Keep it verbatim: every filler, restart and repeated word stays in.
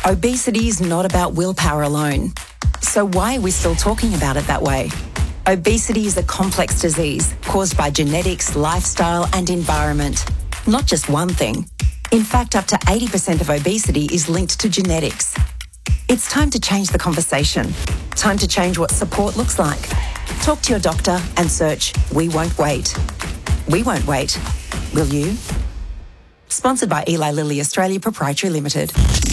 Obesity is not about willpower alone. So why are we still talking about it that way? Obesity is a complex disease caused by genetics, lifestyle and environment. Not just one thing. In fact, up to eighty percent of obesity is linked to genetics. It's time to change the conversation. Time to change what support looks like. Talk to your doctor and search We Won't Wait. We won't wait. Will you? Sponsored by Eli Lilly Australia Proprietary Limited.